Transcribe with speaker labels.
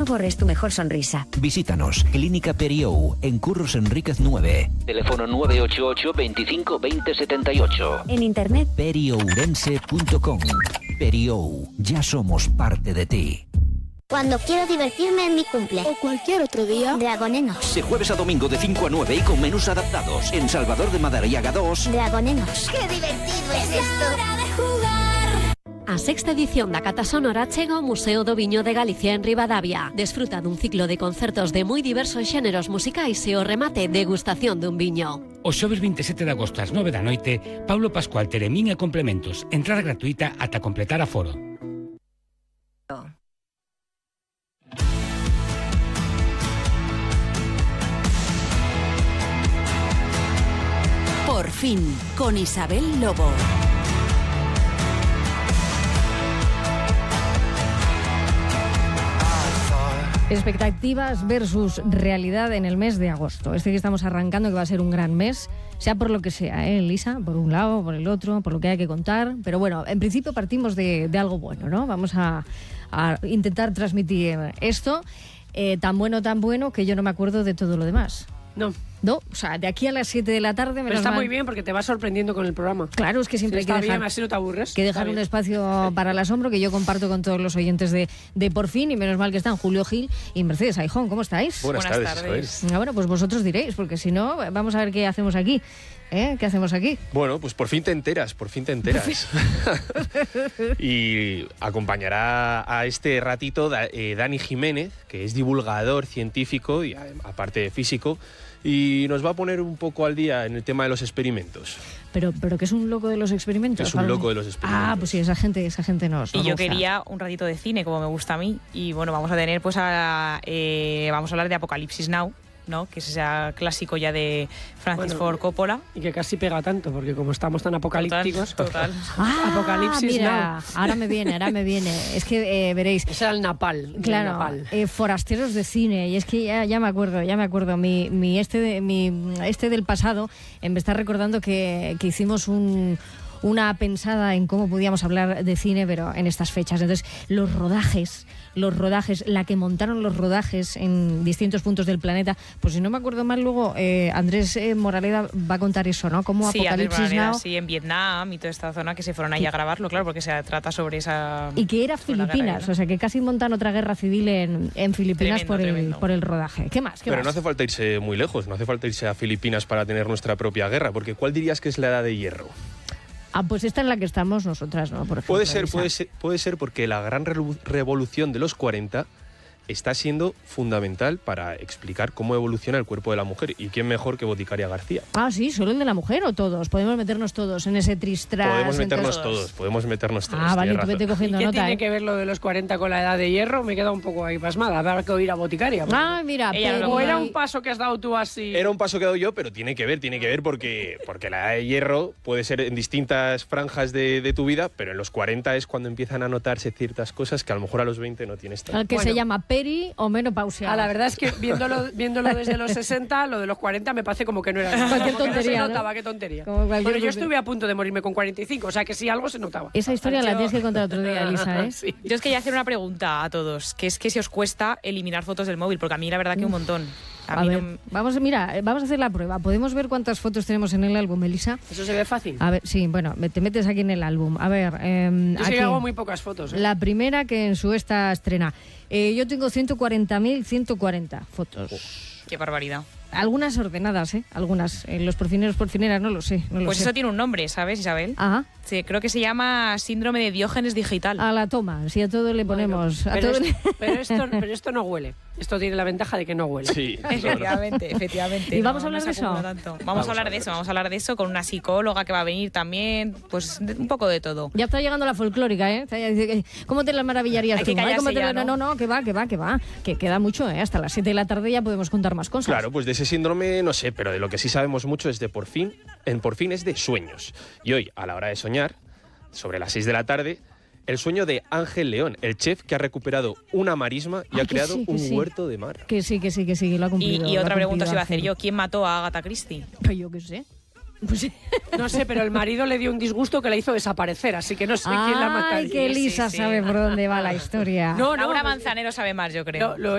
Speaker 1: borres tu mejor sonrisa.
Speaker 2: Visítanos, Clínica Periou, en Curros Enríquez 9. Teléfono 988 25 20 78.
Speaker 1: En internet,
Speaker 2: periourense.com. Periou, ya somos parte de ti.
Speaker 3: Cuando quiero divertirme en mi cumple.
Speaker 4: O cualquier otro día.
Speaker 3: Dragonenos.
Speaker 2: De jueves a domingo de 5 a 9 y con menús adaptados. En Salvador de Madariaga 2.
Speaker 3: Dragonenos. ¡Qué divertido es esto!
Speaker 5: A sexta edición da Cata Sonora chega ao Museo do Viño de Galicia en Ribadavia. Desfruta dun ciclo de concertos de moi diversos xéneros musicais e o remate degustación dun viño.
Speaker 6: O xoves 27 de agosto ás 9 da noite, Paulo Pascual Teremín e complementos. Entrada gratuita ata completar aforo.
Speaker 7: Por fin, con Isabel Lobo.
Speaker 8: Expectativas versus realidad en el mes de agosto. Este que estamos arrancando, que va a ser un gran mes, sea por lo que sea, Elisa, por un lado, por el otro, por lo que hay que contar. Pero bueno, en principio partimos de algo bueno, ¿no? Vamos a intentar transmitir esto, tan bueno que yo no me acuerdo de todo lo demás. No, o sea, de aquí a las 7 de la tarde...
Speaker 9: Pero está muy bien porque te vas sorprendiendo con el programa.
Speaker 8: Claro, es que siempre hay que dejar...
Speaker 9: así no te aburres.
Speaker 8: Que dejar un espacio para el asombro que yo comparto con todos los oyentes de Por Fin, y menos mal que están Julio Gil y Mercedes Aijón. ¿Cómo estáis?
Speaker 10: Buenas tardes.
Speaker 8: Bueno, pues vosotros diréis, porque si no, vamos a ver qué hacemos aquí. ¿Qué hacemos aquí?
Speaker 10: Bueno, pues por fin te enteras. Y acompañará a este ratito Dani Jiménez, que es divulgador científico y aparte de físico, y nos va a poner un poco al día en el tema de los experimentos.
Speaker 8: Pero que es un loco de los experimentos.
Speaker 10: Es un loco de los experimentos.
Speaker 8: Ah, pues sí, esa gente nos
Speaker 11: Y yo
Speaker 8: gusta.
Speaker 11: quería un ratito de cine, como me gusta a mí, y bueno, vamos a tener vamos a hablar de Apocalipsis Now, ¿no? Que es ese clásico ya de Francis Ford Coppola.
Speaker 9: Y que casi pega tanto, porque como estamos tan apocalípticos...
Speaker 11: Total.
Speaker 9: Apocalipsis
Speaker 8: mira,
Speaker 9: Now.
Speaker 8: ahora me viene. Es que veréis...
Speaker 9: Ese era el Napal.
Speaker 8: Claro, forasteros de cine. Y es que ya me acuerdo. Mi este del pasado me está recordando que hicimos una pensada en cómo podíamos hablar de cine, pero en estas fechas. Entonces, los rodajes, la que montaron los rodajes en distintos puntos del planeta, pues si no me acuerdo mal, luego Andrés Moraleda va a contar eso, ¿no? Como Apocalipsis Now.
Speaker 11: Sí, en Vietnam y toda esta zona que se fueron ahí a grabarlo, claro, porque se trata sobre esa...
Speaker 8: Y que era Filipinas, o sea, que casi montan otra guerra civil en Filipinas por el rodaje. ¿Qué más?
Speaker 10: Pero no hace falta irse muy lejos, no hace falta irse a Filipinas para tener nuestra propia guerra, porque ¿cuál dirías que es la edad de hierro?
Speaker 8: Ah, pues esta en la que estamos nosotras, ¿no? Por ejemplo,
Speaker 10: puede ser porque la gran revolución de los 40 está siendo fundamental para explicar cómo evoluciona el cuerpo de la mujer. ¿Y quién mejor que Boticaria García?
Speaker 8: Ah, sí, ¿solo el de la mujer o todos? Podemos meternos todos en ese tristras.
Speaker 10: Podemos meternos todos.
Speaker 8: Ah, vale, tú vete cogiendo
Speaker 9: ¿Qué
Speaker 8: nota.
Speaker 9: tiene que ver lo de los 40 con la edad de hierro? Me he quedado un poco ahí pasmada. Habrá que oír a Boticaria.
Speaker 8: Ah, mira,
Speaker 9: ¿O era un paso que has dado tú así?
Speaker 10: Era un paso que he dado yo, pero tiene que ver porque la edad de hierro puede ser en distintas franjas de tu vida, pero en los 40 es cuando empiezan a notarse ciertas cosas que a lo mejor a los 20 no tienes tanto.
Speaker 8: Al que se llama peri o menopausia.
Speaker 9: La verdad es que viéndolo desde los 60, lo de los 40 me parece como que no era nada.
Speaker 8: Cualquier tontería,
Speaker 9: no se notaba, qué tontería. Pero yo estuve a punto de morirme con 45, o sea que sí, algo se notaba.
Speaker 8: Esa historia la tienes que contar otro día, Elisa, ¿eh?
Speaker 9: Sí.
Speaker 11: Yo es que quería hacer una pregunta a todos, que es que si os cuesta eliminar fotos del móvil, porque a mí la verdad que un montón.
Speaker 8: A ver, vamos a hacer la prueba. ¿Podemos ver cuántas fotos tenemos en el álbum, Elisa?
Speaker 9: ¿Eso se ve fácil?
Speaker 8: A ver, sí, bueno, te metes aquí en el álbum. A ver,
Speaker 9: yo sí
Speaker 8: aquí
Speaker 9: hago muy pocas fotos.
Speaker 8: La primera que en su estrena. Yo tengo 140.140 fotos.
Speaker 11: Qué barbaridad.
Speaker 8: Algunas ordenadas, algunas. Los porfineras, no lo sé.
Speaker 11: Eso tiene un nombre, ¿sabes, Isabel?
Speaker 8: Ajá.
Speaker 11: Sí, creo que se llama síndrome de Diógenes digital.
Speaker 8: A la toma, si a todo le ponemos...
Speaker 9: Bueno, pero esto no huele. Esto tiene la ventaja de que no huele.
Speaker 10: Sí,
Speaker 11: efectivamente.
Speaker 8: ¿Y vamos a hablar de eso?
Speaker 11: Vamos a hablar de eso con una psicóloga que va a venir también, pues un poco de todo.
Speaker 8: Ya está llegando la folclórica, ¿eh? ¿Cómo te la maravillarías
Speaker 11: Hay
Speaker 8: tú?
Speaker 11: que callarse ya,
Speaker 8: No, que va. Que queda mucho, ¿eh? Hasta las 7 de la tarde ya podemos contar más cosas.
Speaker 10: Claro, pues de ese síndrome no sé, pero de lo que sí sabemos mucho es de Por Fin es de sueños. Y hoy, a la hora de soñar, sobre las 6 de la tarde, el sueño de Ángel León, el chef que ha recuperado una marisma y ha creado un huerto de mar.
Speaker 8: Que sí, lo ha cumplido.
Speaker 11: Y otra pregunta os iba a hacer yo, ¿quién mató a Agatha Christie?
Speaker 8: Yo qué sé. Pues sí.
Speaker 9: No sé, pero el marido le dio un disgusto que la hizo desaparecer, así que no sé quién la mataría.
Speaker 8: Ay, que Elisa sabe por dónde va la historia.
Speaker 11: Laura Manzanero sabe más, yo creo.